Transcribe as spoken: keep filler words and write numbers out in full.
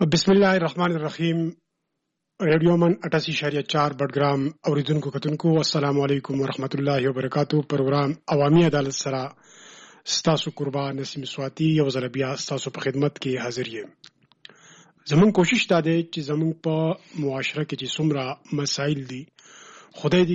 بسم الله الرحمن الرحیم. ریډیو من اٹاسی اشاریه چار بډګرام اوریدونکو کتونکو السلام علیکم ورحمت الله وبرکاتو. پروګرام عوامي عدالت سره ستاسو قربان نسیم سواتی یو ځل بیا ستاسو په خدمت کې حاضر یم. زمون کوشش دا دی چې زمون په معاشره کې چې څومره مسایل دي خدای دې